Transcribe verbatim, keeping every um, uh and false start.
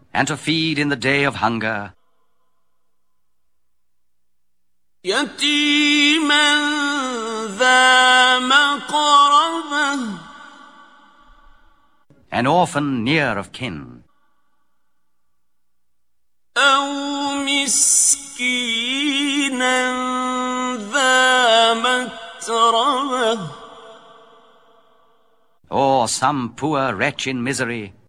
and to feed in the day of hunger, يتيما ذا مقربة, an orphan near of kin, أو مسكينا ذا متربة, or some poor wretch in misery